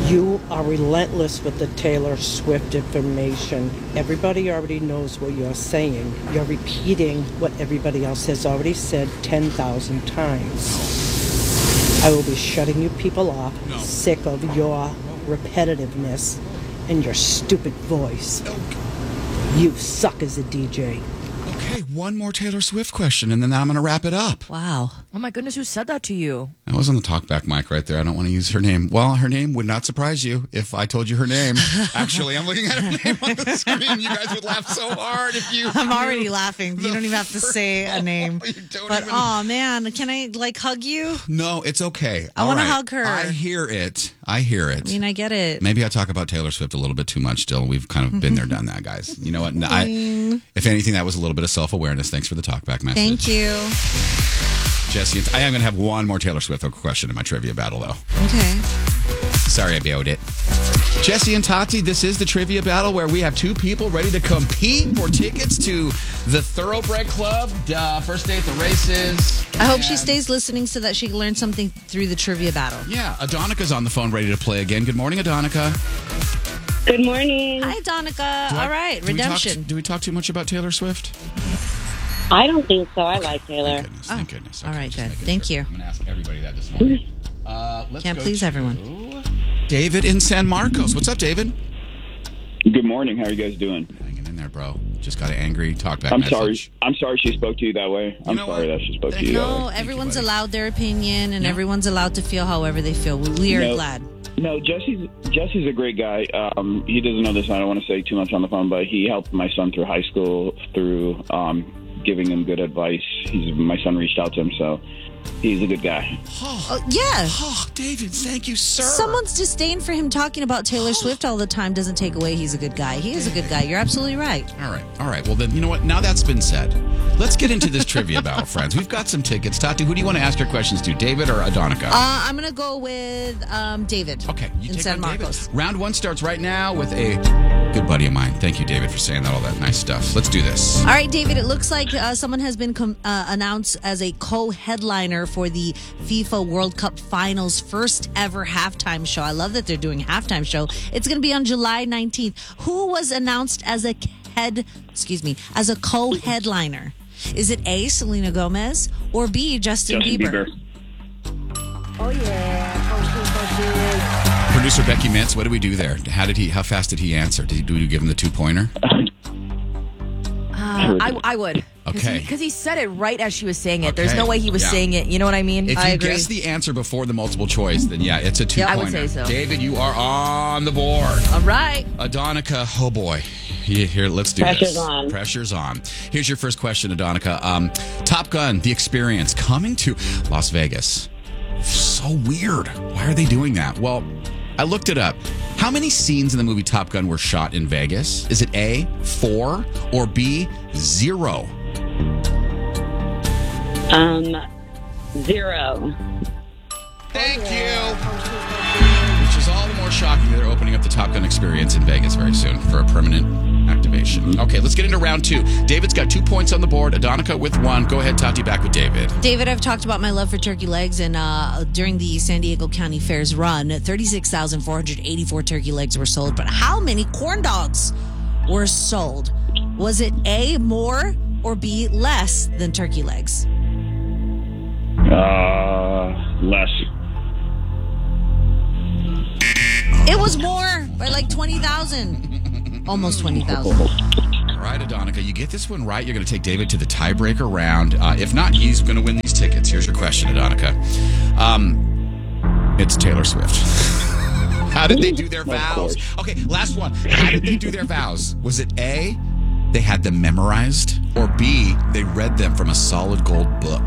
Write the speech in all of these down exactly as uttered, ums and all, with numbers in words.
You are relentless with the Taylor Swift information. Everybody already knows what you're saying. You're repeating what everybody else has already said ten thousand times. I will be shutting you people off, No. sick of your repetitiveness and your stupid voice. You suck as a D J. Okay, one more Taylor Swift question, and then I'm going to wrap it up. Wow. Oh my goodness, who said that to you? That was on the talkback mic right there. I don't want to use her name. Well, her name would not surprise you if I told you her name. Actually, I'm looking at her name on the screen. You guys would laugh so hard if you... I'm already laughing. You don't even have to say a name. You don't But, even- oh, man, can I, like, hug you? No, it's okay. I All wanna right. hug her. I hear it. I hear it. I mean, I get it. Maybe I talk about Taylor Swift a little bit too much still. We've kind of been there, done that, guys. You know what? I, if anything, that was a little bit of self-awareness. Thanks for the talkback message. Thank you. Jesse. I am going to have one more Taylor Swift question in my trivia battle, though. Okay. Sorry I bailed it. Jesse and Tati, this is the trivia battle where we have two people ready to compete for tickets to the Thoroughbred Club. Uh, first day at the races. I hope she And- stays listening so that she can learn something through the trivia battle. Yeah, Adonica's on the phone ready to play again. Good morning, Adonica. Good morning. Hi, Donica. Do I- All right, do we talk- redemption. do we talk too much about Taylor Swift? I don't think so. I like Taylor. Thank goodness. Thank goodness. all Okay, right, just good. making Thank sure. you. I'm going to ask everybody that this morning. Uh, let's Can't go please to everyone. David in San Marcos. What's up, David? Good morning. How are you guys doing? Hanging in there, bro. Just got an angry talkback I'm message. sorry. I'm sorry she spoke to you that way. I'm know sorry what? that she spoke Thank to you. you. that way. No, Thank everyone's you, buddy. allowed their opinion, and Yeah. everyone's allowed to feel however they feel. We are No. glad. No, Jesse's Jesse's a great guy. Um, he doesn't know this, and I don't want to say too much on the phone, but he helped my son through high school through um, giving him good advice. He's my son reached out to him, so he's a good guy. Oh, yeah. Oh, David, thank you, sir. Someone's disdain for him talking about Taylor Swift all the time doesn't take away he's a good guy. He is a good guy. You're absolutely right. All right, all right. Well, then, you know what? Now that's been said, let's get into this trivia battle, friends. We've got some tickets. Tati, who do you want to ask your questions to, David or Adonica? Uh, I'm going to go with um, David. Okay, you in take San on David. Marcos. Round one starts right now with a good buddy of mine. Thank you, David, for saying that, all that nice stuff. Let's do this. All right, David, it looks like uh, someone has been com- uh, announced as a co-headliner for the FIFA World Cup Finals first ever halftime show. I love that they're doing a halftime show. It's going to be on July nineteenth. Who was announced as a head, excuse me, as a co-headliner? Is it A, Selena Gomez, or B, Justin, Justin Bieber? Bieber. Oh, yeah. Oh, Producer Becky Mintz, what did we do there? How did he? How fast did he answer? Did, do we give him the two pointer? Uh, I, I would. Okay. Because he, he said it right as she was saying it. There's Okay. no way he was Yeah. saying it. You know what I mean? If I you agree. guess the answer before the multiple choice, then yeah, it's a two Yeah, I pointer. would say so. David, you are on the board. All right. Adonica, oh boy. Here, here, let's do Pressure's this. on. Pressure's on. Here's your first question, Adonica. Um, Top Gun, The Experience, coming to Las Vegas. So weird. Why are they doing that? Well, I looked it up. How many scenes in the movie Top Gun were shot in Vegas? Is it A, four, or B, zero? Um, zero. Thank you. Which is all the more shocking that they're opening up the Top Gun Experience in Vegas very soon for a permanent activation. Okay, let's get into round two. David's got two points on the board. Adonica with one. Go ahead, Tati, back with David. David, I've talked about my love for turkey legs, and uh, during the San Diego County Fair's run, thirty-six thousand four hundred eighty-four turkey legs were sold. But how many corn dogs were sold? Was it A, more, or B, less than turkey legs? Uh, less. It was more by like twenty thousand. Almost twenty thousand. All right, Adonica, you get this one right, you're going to take David to the tiebreaker round. Uh, if not, he's going to win these tickets. Here's your question, Adonica. Um, it's Taylor Swift. How did they do their vows? course. Okay, last one. How did they do their vows? Was it A, they had them memorized, or B, they read them from a solid gold book?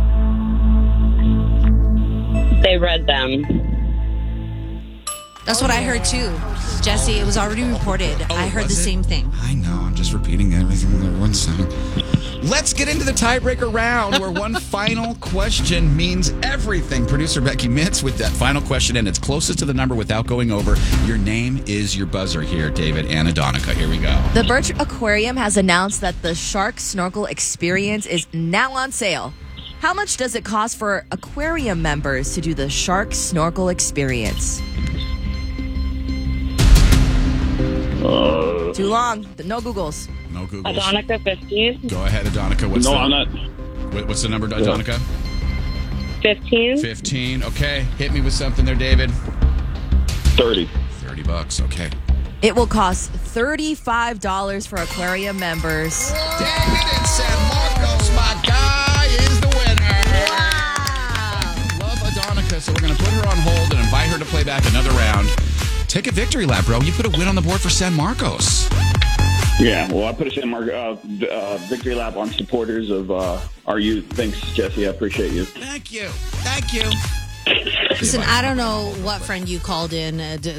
They read them. That's what I heard too. Jesse, it was already reported. Oh, I heard the was it? same thing. I know, I'm just repeating everything that everyone's saying. Let's get into the tiebreaker round where one final question means everything. Producer Becky Mintz with that final question, and it's closest to the number without going over. Your name is your buzzer here, David and Adonica. Here we go. The Birch Aquarium has announced that the Shark Snorkel Experience is now on sale. How much does it cost for aquarium members to do the Shark Snorkel Experience? Uh, Too long. No Googles. No Googles. Adonica fifteen. Go ahead, Adonica. What's no, the, I'm not. what- What's the number, Adonica? fifteen. fifteen. Okay. Hit me with something there, David. thirty. thirty bucks. Okay. It will cost thirty-five dollars for aquarium members. David in San Marcos, my guy, is the winner. Wow. Love Adonica, so we're going to put her on hold and invite her to play back another round. Take a victory lap, bro. You put a win on the board for San Marcos. Yeah, well, I put a San Marco uh, uh, victory lap on supporters of uh, our youth. Thanks, Jesse. I appreciate you. Thank you. Thank you. Listen, I don't know what friend you called in. Uh, d-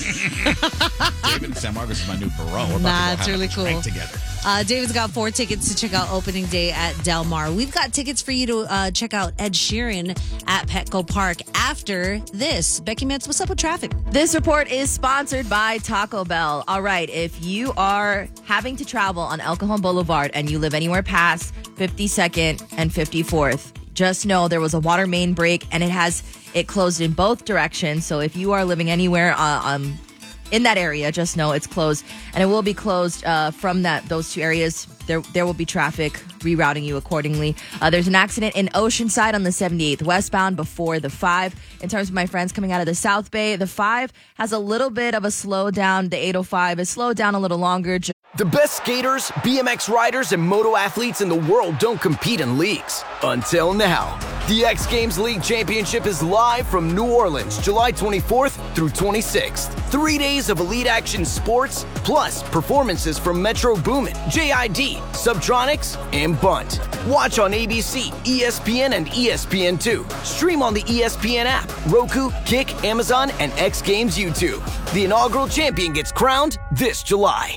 David in San Marcos is my new bro. We're about Nah, to go it's have really a drink cool. together. Uh, David's got four tickets to check out opening day at Del Mar. We've got tickets for you to uh, check out Ed Sheeran at Petco Park after this. Becky Metz, what's up with traffic? This report is sponsored by Taco Bell. All right, if you are having to travel on El Cajon Boulevard and you live anywhere past fifty-second and fifty-fourth, just know there was a water main break and it has it closed in both directions. So if you are living anywhere uh, um, in that area, just know it's closed, and it will be closed uh, from that those two areas. There, there will be traffic rerouting you accordingly. Uh, there's an accident in Oceanside on the seventy-eighth westbound before the five. In terms of my friends coming out of the South Bay, the five has a little bit of a slowdown. The eight oh five is slowed down a little longer. The best skaters, B M X riders, and moto athletes in the world don't compete in leagues. Until now. The X Games League Championship is live from New Orleans, July twenty-fourth through twenty-sixth. Three days of elite action sports, plus performances from Metro Boomin, J I D, Subtronics, and Bunt. Watch on A B C, E S P N, and E S P N two. Stream on the E S P N app, Roku, Kick, Amazon, and X Games YouTube. The inaugural champion gets crowned this July.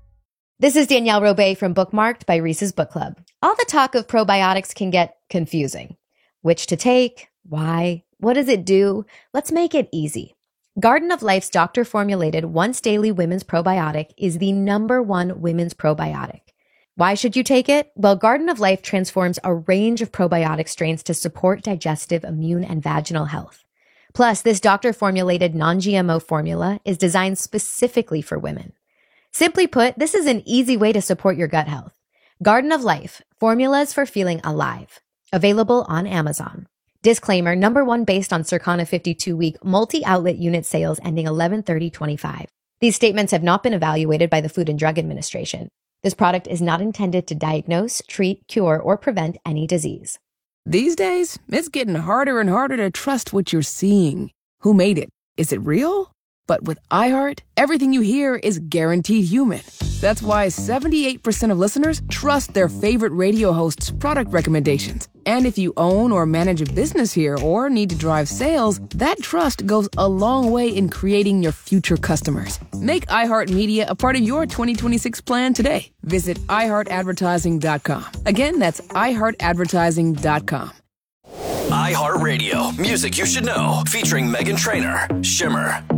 This is Danielle Robay from Bookmarked by Reese's Book Club. All the talk of probiotics can get confusing. Which to take? Why? What does it do? Let's make it easy. Garden of Life's doctor-formulated once daily women's probiotic is the number one women's probiotic. Why should you take it? Well, Garden of Life transforms a range of probiotic strains to support digestive, immune, and vaginal health. Plus, this doctor-formulated non-G M O formula is designed specifically for women. Simply put, this is an easy way to support your gut health. Garden of Life, formulas for feeling alive. Available on Amazon. Disclaimer, number one based on Circana fifty-two week multi-outlet unit sales ending eleven thirty twenty-five. These statements have not been evaluated by the Food and Drug Administration. This product is not intended to diagnose, treat, cure, or prevent any disease. These days, it's getting harder and harder to trust what you're seeing. Who made it? Is it real? But with iHeart, everything you hear is guaranteed human. That's why seventy-eight percent of listeners trust their favorite radio hosts' product recommendations. And if you own or manage a business here or need to drive sales, that trust goes a long way in creating your future customers. Make iHeartMedia a part of your twenty twenty-six plan today. Visit i heart advertising dot com. Again, that's i heart advertising dot com. iHeartRadio, music you should know, featuring Meghan Trainor, Shimmer.